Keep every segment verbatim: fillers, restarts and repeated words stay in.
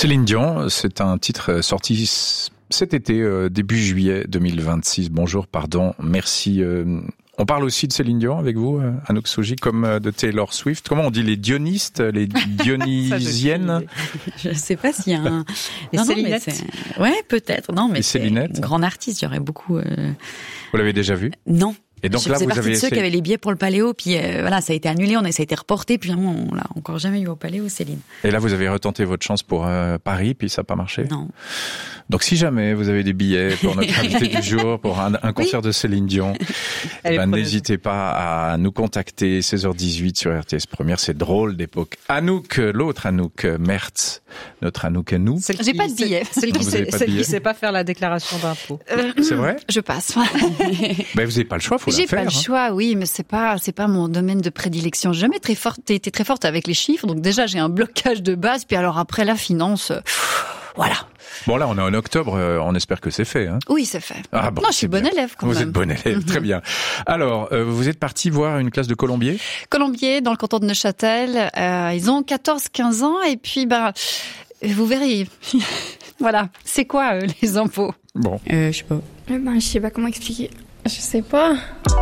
Céline Dion, c'est un titre sorti cet été, euh, début juillet deux mille vingt-six. Bonjour, pardon, merci. Euh, on parle aussi de Céline Dion avec vous, euh, Anouk Souji, comme euh, de Taylor Swift. Comment on dit, les dionistes, les dionysiennes? Je ne sais pas s'il y a un... Les non, Célinettes non, mais ouais, peut-être. Non, mais les c'est Célinettes. Un grand artiste, il y aurait beaucoup... Euh... Vous l'avez déjà vu? Non. Et donc je là, faisais vous partie avez de ceux essayé... qui avaient les billets pour le Paléo, puis euh, voilà, ça a été annulé, on a, ça a été reporté, puis on, on l'a encore jamais eu au Paléo, Céline. Et là, vous avez retenté votre chance pour euh, Paris, puis ça n'a pas marché? Non. Donc si jamais vous avez des billets pour notre invité du jour, pour un, un concert oui. de Céline Dion, ben, n'hésitez pas à nous contacter, seize heures dix-huit sur R T S Première, c'est drôle d'époque. Anouk, l'autre Anouk Mertz, notre Anouk à nous. J'ai pas de billets. Celle qui sait, celle qui sait pas faire la déclaration d'impôt. Euh, c'est vrai? Je passe. Ben, vous n'avez pas le choix, faut la J'ai faire. J'ai pas le hein. choix, oui, mais c'est pas, c'est pas mon domaine de prédilection. J'ai jamais très forte, été très forte avec les chiffres, donc déjà j'ai un blocage de base, puis alors après la finance, pff, voilà. Bon là, on est en octobre, euh, on espère que c'est fait. Hein. Oui, c'est fait. Ah, bon, non, je suis bonne bien. élève quand vous même. Vous êtes bonne élève, mm-hmm. Très bien. Alors, euh, vous êtes parti voir une classe de Colombier? Colombier, dans le canton de Neuchâtel. Euh, ils ont quatorze quinze ans, et puis bah, vous verrez. Voilà, c'est quoi euh, les impôts? Bon. Euh, je sais pas. Euh, ben, je sais pas comment expliquer. Je sais pas.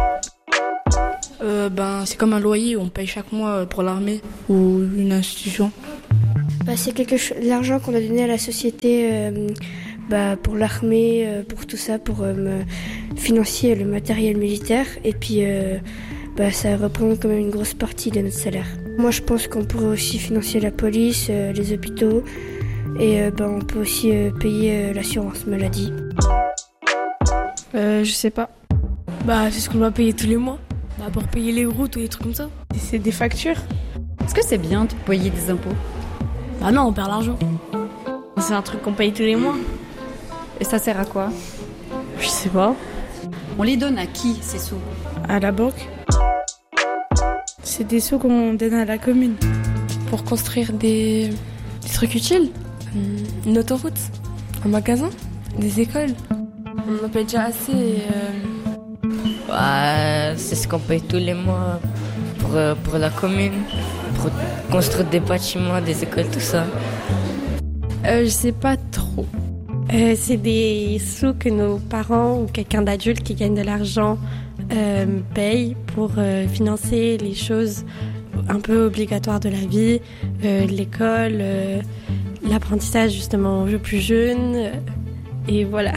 Euh, ben, c'est comme un loyer, on paye chaque mois pour l'armée ou une institution. Bah, c'est quelque chose, l'argent qu'on a donné à la société euh, bah, pour l'armée, euh, pour tout ça, pour euh, financer le matériel militaire. Et puis, euh, bah, ça représente quand même une grosse partie de notre salaire. Moi, je pense qu'on pourrait aussi financer la police, euh, les hôpitaux. Et euh, bah, on peut aussi euh, payer euh, l'assurance maladie. Euh, je sais pas. Bah, c'est ce qu'on doit payer tous les mois. Bah, pour payer les routes ou des trucs comme ça. C'est des factures. Est-ce que c'est bien de payer des impôts? Bah non, on perd l'argent. C'est un truc qu'on paye tous les mois. Et ça sert à quoi? Je sais pas. On les donne à qui, ces sous? À la banque. C'est des sous qu'on donne à la commune. Pour construire des, des trucs utiles. Une autoroute, un magasin, des écoles. On en paye déjà assez. Et euh... bah, c'est ce qu'on paye tous les mois pour, pour la commune, pour construire des bâtiments, des écoles, tout ça. Euh, je sais pas trop. Euh, c'est des sous que nos parents ou quelqu'un d'adulte qui gagne de l'argent euh, paye pour euh, financer les choses un peu obligatoires de la vie, euh, l'école, euh, l'apprentissage justement aux plus jeunes, euh, et voilà.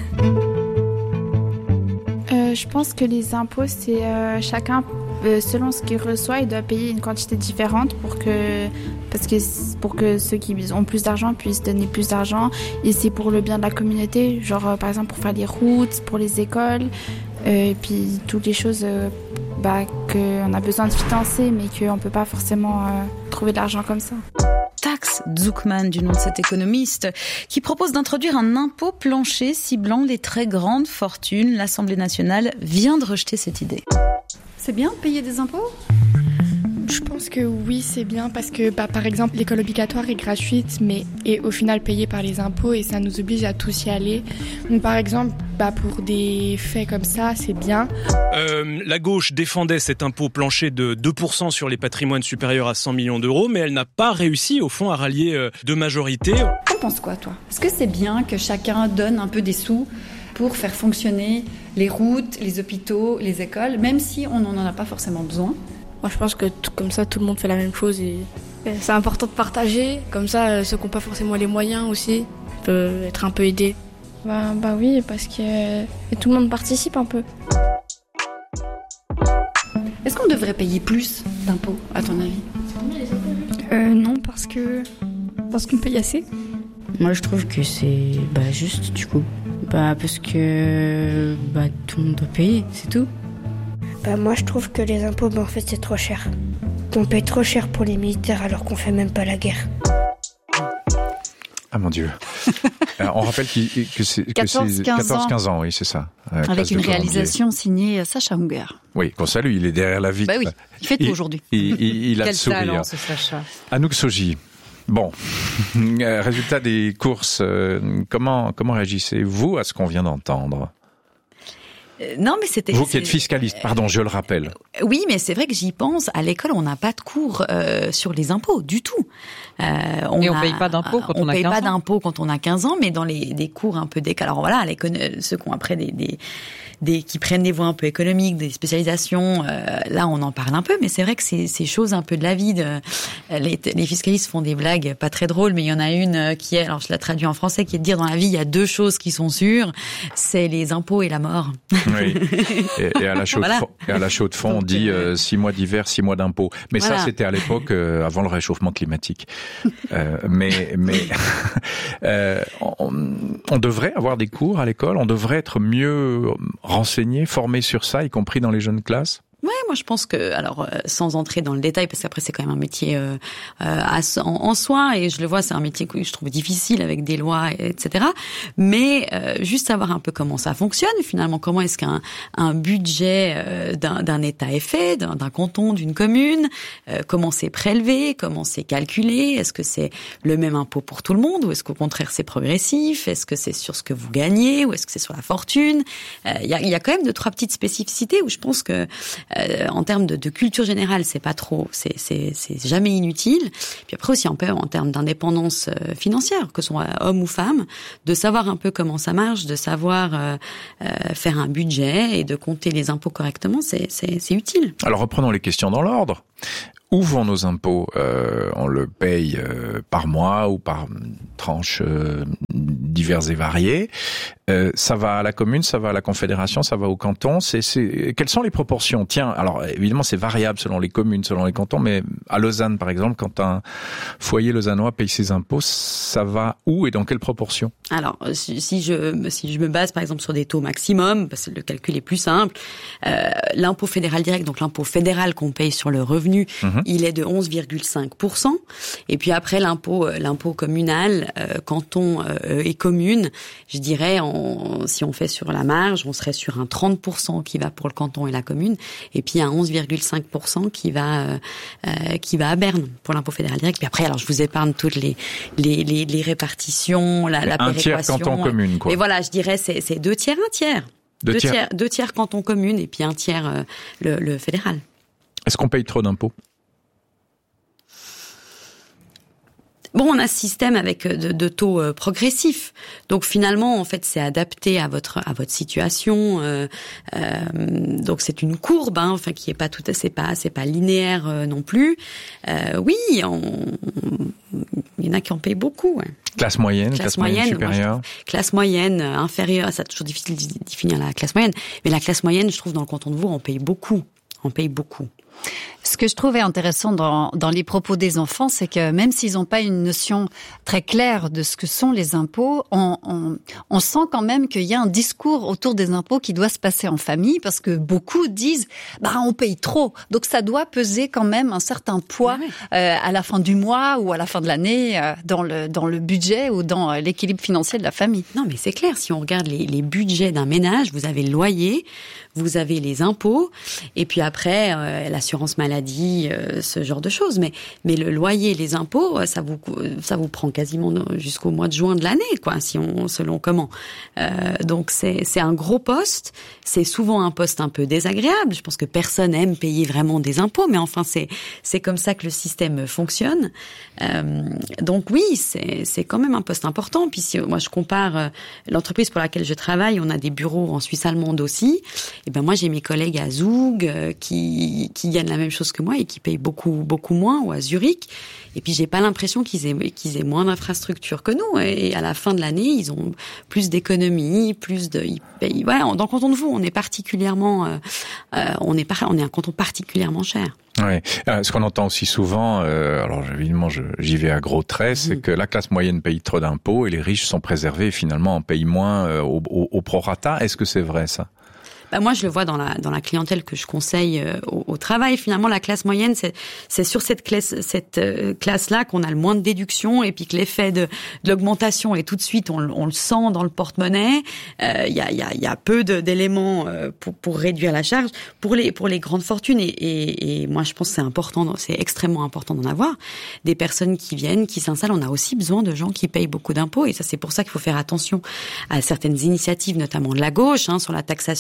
Euh, je pense que les impôts, c'est euh, chacun, euh, selon ce qu'il reçoit, il doit payer une quantité différente pour que, parce que, pour que ceux qui ont plus d'argent puissent donner plus d'argent. Et c'est pour le bien de la communauté, genre euh, par exemple pour faire les routes, pour les écoles, euh, et puis toutes les choses euh, bah, qu'on a besoin de financer, mais qu'on ne peut pas forcément euh, trouver de l'argent comme ça. Tax Zuckman, du nom de cet économiste, qui propose d'introduire un impôt plancher ciblant les très grandes fortunes. L'Assemblée nationale vient de rejeter cette idée. C'est bien de payer des impôts ? Je pense que oui, c'est bien parce que, bah, par exemple, l'école obligatoire est gratuite, mais est au final payée par les impôts et ça nous oblige à tous y aller. Donc, par exemple, bah, pour des faits comme ça, c'est bien. Euh, la gauche défendait cet impôt plancher de deux pour cent sur les patrimoines supérieurs à cent millions d'euros, mais elle n'a pas réussi, au fond, à rallier euh, de majorité. T'en penses quoi, toi ? Est-ce que c'est bien que chacun donne un peu des sous pour faire fonctionner les routes, les hôpitaux, les écoles, même si on n'en a pas forcément besoin ? Moi, je pense que t- comme ça, tout le monde fait la même chose et c'est important de partager. Comme ça, ceux qui n'ont pas forcément les moyens aussi peuvent être un peu aidés. Bah, bah oui, parce que euh, tout le monde participe un peu. Est-ce qu'on devrait payer plus d'impôts, à ton avis ? Euh, non, parce que parce qu'on paye assez. Moi, je trouve que c'est bah, juste, du coup. Bah, parce que bah, tout le monde doit payer, c'est tout. Bah, moi, je trouve que les impôts, bah, en fait, c'est trop cher. On paye trop cher pour les militaires alors qu'on fait même pas la guerre. Ah mon Dieu. Alors, on rappelle qu'il, que c'est quatorze quinze ans, oui, c'est ça. Euh, Avec une réalisation signée Sacha Hunger. Oui, qu'on salue, il est derrière la vitre. Bah oui, il fait tout aujourd'hui. Il, il, il a Quel le sourire. talent, ce Sacha. Anouk Souji. Bon, résultat des courses, euh, comment, comment réagissez-vous à ce qu'on vient d'entendre ? Euh, non, mais c'était... Vous qui êtes fiscaliste, pardon, je le rappelle. Euh, oui, mais c'est vrai que j'y pense. À l'école, on n'a pas de cours euh, sur les impôts, du tout. Euh, on Et on ne paye pas d'impôts quand on, on a quinze ans. On paye pas d'impôts quand on a quinze ans, mais dans les des cours un peu décalés. Alors voilà, les, ceux qui ont après des... des Des, qui prennent des voies un peu économiques, des spécialisations, euh, là on en parle un peu, mais c'est vrai que c'est ces choses un peu de la vie. De, les, les fiscalistes font des blagues pas très drôles, mais il y en a une qui est, alors je la traduis en français, qui est de dire dans la vie il y a deux choses qui sont sûres, c'est les impôts et la mort. Oui. Et, et à la chaux voilà. de fond, et à la chaux de fond, on dit euh, six mois d'hiver, six mois d'impôts. Mais voilà. Ça c'était à l'époque euh, avant le réchauffement climatique. Euh, mais mais euh, on, on devrait avoir des cours à l'école, on devrait être mieux renseignés, formés sur ça, y compris dans les jeunes classes? Ouais, moi je pense que, alors euh, sans entrer dans le détail, parce qu'après c'est quand même un métier euh, euh, à, en, en soi, et je le vois, c'est un métier que je trouve difficile avec des lois, et cetera. Mais euh, juste savoir un peu comment ça fonctionne finalement, comment est-ce qu'un un budget euh, d'un, d'un État est fait, d'un, d'un canton, d'une commune, euh, comment c'est prélevé, comment c'est calculé, est-ce que c'est le même impôt pour tout le monde, ou est-ce qu'au contraire c'est progressif, est-ce que c'est sur ce que vous gagnez, ou est-ce que c'est sur la fortune. Il euh, y, a, y a quand même deux trois petites spécificités où je pense que Euh, en termes de, de culture générale, c'est pas trop, c'est, c'est, c'est jamais inutile. Puis après aussi, un peu en termes d'indépendance euh, financière, que ce soit homme ou femme, de savoir un peu comment ça marche, de savoir euh, euh, faire un budget et de compter les impôts correctement, c'est, c'est, c'est utile. Alors reprenons les questions dans l'ordre. Où vont nos impôts? euh, On le paye euh, par mois ou par tranches euh, diverses et variées. Euh, ça va à la commune, ça va à la confédération, ça va au canton. C'est, c'est... Quelles sont les proportions? Tiens, alors évidemment c'est variable selon les communes, selon les cantons, mais à Lausanne par exemple, quand un foyer lausannois paye ses impôts, ça va où et dans quelle proportion? Alors si, si je si je me base par exemple sur des taux maximum, parce que le calcul est plus simple, euh, l'impôt fédéral direct, donc l'impôt fédéral qu'on paye sur le revenu, mmh. il est de onze virgule cinq pour cent. Et puis après l'impôt l'impôt communal, euh, canton euh, et commune, je dirais en On, si on fait sur la marge, on serait sur un trente pour cent qui va pour le canton et la commune, et puis un onze virgule cinq pour cent qui va euh, euh, qui va à Berne pour l'impôt fédéral direct. Puis après, alors je vous épargne toutes les les les, les répartitions, la, la péréquation. Un tiers canton commune, quoi. Et voilà, je dirais c'est c'est deux tiers, un tiers, deux, deux tiers. tiers, deux tiers canton commune et puis un tiers euh, le, le fédéral. Est-ce qu'on paye trop d'impôts? Bon, on a ce système avec de, de taux euh, progressifs, donc finalement, en fait, c'est adapté à votre à votre situation. Euh, euh, donc c'est une courbe, hein, enfin qui est pas tout, c'est pas c'est pas linéaire euh, non plus. Euh, oui, on, il y en a qui en payent beaucoup. Ouais. Classe moyenne, classe, classe moyenne, moyenne supérieure. Moi, trouve, classe moyenne, euh, inférieure, c'est toujours difficile de définir la classe moyenne, mais la classe moyenne, je trouve, dans le canton de Vaud, on paye beaucoup. On paye beaucoup. Ce que je trouvais intéressant dans, dans les propos des enfants, c'est que même s'ils n'ont pas une notion très claire de ce que sont les impôts, on, on, on sent quand même qu'il y a un discours autour des impôts qui doit se passer en famille, parce que beaucoup disent bah on paye trop, donc ça doit peser quand même un certain poids oui. euh, à la fin du mois ou à la fin de l'année euh, dans le dans le budget ou dans euh, l'équilibre financier de la famille. Non, mais c'est clair. Si on regarde les, les budgets d'un ménage, vous avez le loyer, vous avez les impôts, et puis après euh, l'assurance maladie, euh, ce genre de choses. Mais mais le loyer, les impôts, ça vous ça vous prend quasiment jusqu'au mois de juin de l'année, quoi, si on selon comment. Euh, donc c'est c'est un gros poste. C'est souvent un poste un peu désagréable. Je pense que personne aime payer vraiment des impôts, mais enfin c'est c'est comme ça que le système fonctionne. Euh, donc oui, c'est c'est quand même un poste important. Puis si moi je compare euh, l'entreprise pour laquelle je travaille, on a des bureaux en Suisse allemande aussi. Et ben moi j'ai mes collègues à Zug euh, qui qui gagnent la même chose que moi et qui payent beaucoup beaucoup moins, ou à Zurich. Et puis j'ai pas l'impression qu'ils aient qu'ils aient moins d'infrastructures que nous. Et à la fin de l'année, ils ont plus d'économies, plus de ils payent. Ouais, dans le canton de Vaud, on est particulièrement euh, euh, on est par, on est un canton particulièrement cher. Oui, ce qu'on entend aussi souvent, euh, alors évidemment je, j'y vais à gros traits, c'est mmh. que la classe moyenne paye trop d'impôts et les riches sont préservés et finalement en payent moins euh, au, au, au prorata. Est-ce que c'est vrai ça? Bah moi, je le vois dans la dans la clientèle que je conseille euh, au, au travail. Finalement, la classe moyenne, c'est c'est sur cette classe cette euh, classe-là qu'on a le moins de déductions, et puis que l'effet de, de l'augmentation est tout de suite, on, on le sent dans le porte-monnaie. Il euh, y a il y a il y a peu de, d'éléments euh, pour pour réduire la charge pour les pour les grandes fortunes. Et et, et moi, je pense que c'est important, c'est extrêmement important d'en avoir des personnes qui viennent, qui s'installent. On a aussi besoin de gens qui payent beaucoup d'impôts, et ça, c'est pour ça qu'il faut faire attention à certaines initiatives, notamment de la gauche, hein, sur la taxation des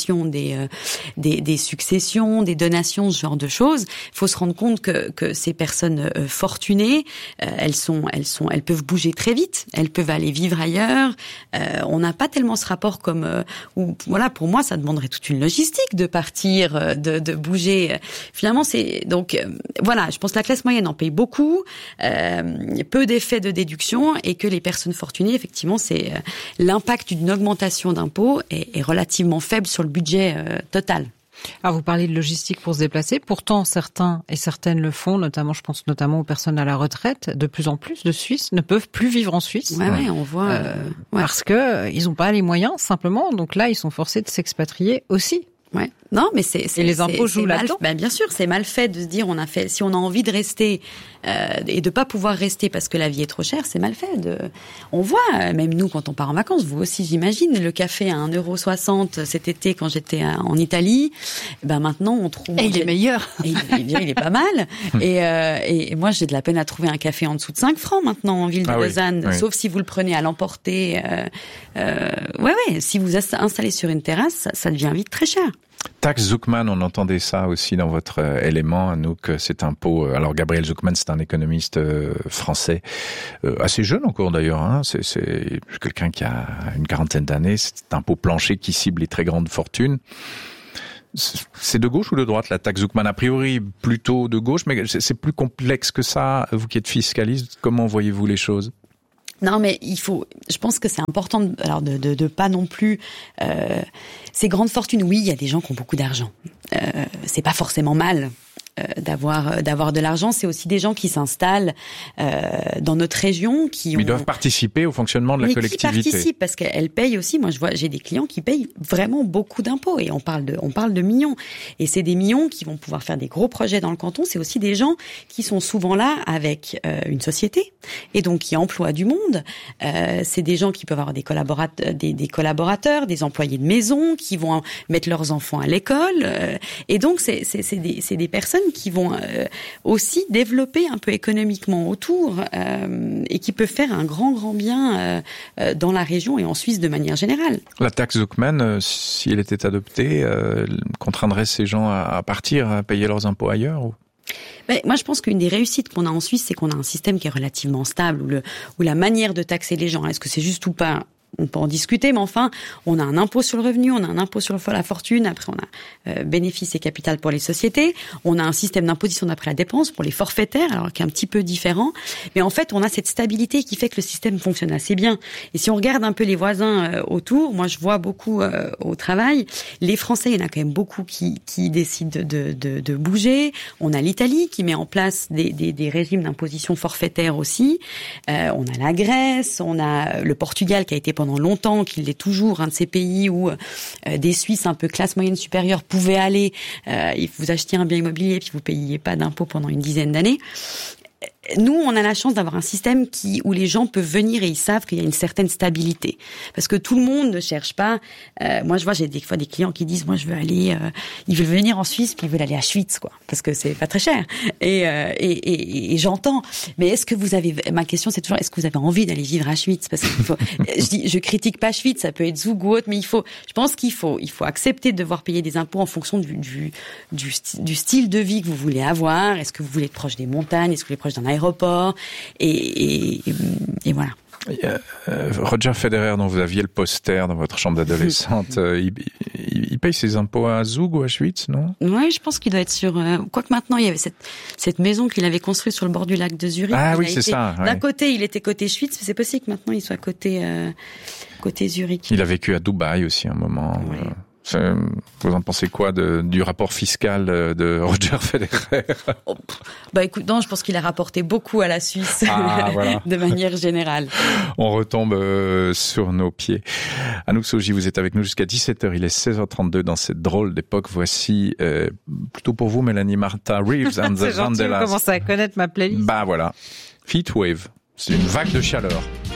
des, euh, des, des successions, des donations, ce genre de choses. Il faut se rendre compte que, que ces personnes euh, fortunées, euh, elles sont, elles sont, elles peuvent bouger très vite, elles peuvent aller vivre ailleurs. Euh, on n'a pas tellement ce rapport comme, euh, où, voilà, pour moi, ça demanderait toute une logistique de partir, euh, de, de bouger. Finalement, c'est donc euh, voilà, je pense que la classe moyenne en paye beaucoup, euh, peu d'effets de déduction, et que les personnes fortunées, effectivement, c'est euh, l'impact d'une augmentation d'impôts est, est relativement faible sur le budget euh, total. Alors vous parlez de logistique pour se déplacer, pourtant certains et certaines le font, notamment je pense notamment aux personnes à la retraite, de plus en plus de Suisses ne peuvent plus vivre en Suisse. Ouais, ouais, on voit euh, ouais. Parce que ils n'ont pas les moyens simplement, donc là ils sont forcés de s'expatrier aussi. Ouais. Non, mais c'est, c'est et les impôts c'est, jouent c'est là-dedans. Ben bien sûr, c'est mal fait de se dire on a fait si on a envie de rester euh, et de pas pouvoir rester parce que la vie est trop chère, c'est mal fait. De, on voit même nous quand on part en vacances, vous aussi j'imagine, le café à un euro soixante cet été quand j'étais en Italie. Ben maintenant on trouve. Et il est meilleur. Et il, il est pas mal. et, euh, et moi j'ai de la peine à trouver un café en dessous de cinq francs maintenant en ville de ah Lausanne, oui, oui. Sauf si vous le prenez à l'emporter. Euh, euh, ouais ouais, si vous êtes installé sur une terrasse, ça, ça devient vite très cher. Taxe Zucman, on entendait ça aussi dans votre euh, élément, Anouk, cet impôt. Alors Gabriel Zucman, c'est un économiste euh, français, euh, assez jeune encore d'ailleurs, hein, c'est, c'est quelqu'un qui a une quarantaine d'années, c'est un impôt plancher qui cible les très grandes fortunes. C'est de gauche ou de droite la taxe Zucman? A priori plutôt de gauche, mais c'est plus complexe que ça. Vous qui êtes fiscaliste, comment voyez-vous les choses? Non, mais il faut. Je pense que c'est important, de, alors de, de, de pas non plus euh, ces grandes fortunes. Oui, il y a des gens qui ont beaucoup d'argent. Euh, c'est pas forcément mal. Euh, d'avoir d'avoir de l'argent, c'est aussi des gens qui s'installent euh, dans notre région, qui ont... Ils doivent participer au fonctionnement de la mais collectivité. Qui participent parce qu'elles payent aussi. Moi, je vois, j'ai des clients qui payent vraiment beaucoup d'impôts et on parle de on parle de millions. Et c'est des millions qui vont pouvoir faire des gros projets dans le canton. C'est aussi des gens qui sont souvent là avec euh, une société et donc qui emploient du monde. Euh, c'est des gens qui peuvent avoir des collaborateurs, des, des collaborateurs, des employés de maison qui vont mettre leurs enfants à l'école. Euh, et donc c'est c'est c'est des c'est des personnes qui vont euh, aussi développer un peu économiquement autour euh, et qui peuvent faire un grand, grand bien euh, euh, dans la région et en Suisse de manière générale. La taxe Zucman, euh, si elle était adoptée, euh, contraindrait ces gens à, à partir, à payer leurs impôts ailleurs ou... Ben, moi, je pense qu'une des réussites qu'on a en Suisse, c'est qu'on a un système qui est relativement stable, où, le, où la manière de taxer les gens, est-ce que c'est juste ou pas, on peut en discuter, mais enfin, on a un impôt sur le revenu, on a un impôt sur la fortune, après on a euh, bénéfice et capital pour les sociétés, on a un système d'imposition d'après la dépense pour les forfaitaires, alors qui est un petit peu différent, mais en fait, on a cette stabilité qui fait que le système fonctionne assez bien. Et si on regarde un peu les voisins euh, autour, moi je vois beaucoup euh, au travail, les Français, il y en a quand même beaucoup qui, qui décident de, de, de bouger, on a l'Italie qui met en place des, des, des régimes d'imposition forfaitaire aussi, euh, on a la Grèce, on a le Portugal qui a été pendant longtemps, qu'il est toujours un de ces pays où euh, des Suisses un peu classe moyenne supérieure pouvaient aller, euh, vous achetiez un bien immobilier puis vous payiez pas d'impôts pendant une dizaine d'années. Nous, on a la chance d'avoir un système qui où les gens peuvent venir et ils savent qu'il y a une certaine stabilité. Parce que tout le monde ne cherche pas... Euh, moi, je vois, j'ai des fois des clients qui disent, moi, je veux aller... Euh, ils veulent venir en Suisse, puis ils veulent aller à Schwyz, quoi. Parce que c'est pas très cher. Et, euh, et, et, et j'entends. Mais est-ce que vous avez... Ma question, c'est toujours, est-ce que vous avez envie d'aller vivre à Schwyz? Parce qu'il faut... je dis, je critique pas Schwyz, ça peut être Zug ou autre, mais il faut... Je pense qu'il faut, il faut accepter de devoir payer des impôts en fonction du, du, du, du style de vie que vous voulez avoir. Est-ce que vous voulez être proche des montagnes? Est-ce que vous voulez être proche d'un aéroport, et, et, et voilà. Euh, Roger Federer, dont vous aviez le poster dans votre chambre d'adolescente, euh, il, il, il paye ses impôts à Zug ou à Schwyz, non? Oui, je pense qu'il doit être sur... Euh, quoique maintenant, il y avait cette, cette maison qu'il avait construite sur le bord du lac de Zurich. Ah il oui, c'est été, ça. D'un ouais. côté, il était côté Schwyz, mais c'est possible que maintenant, il soit côté, euh, côté Zurich. Il a vécu à Dubaï aussi un moment. Oui. Euh... Vous en pensez quoi de, du rapport fiscal de Roger Federer? Oh, bah écoute, non, je pense qu'il a rapporté beaucoup à la Suisse, ah, voilà. de manière générale. On retombe euh, sur nos pieds. Anouk Soji, vous êtes avec nous jusqu'à dix-sept heures. Il est seize heures trente-deux dans cette drôle d'époque. Voici, euh, plutôt pour vous, Mélanie Martha, Reeves and the Vandellas. Vous commencez à connaître ma playlist. Bah voilà. Heatwave. C'est une vague de chaleur.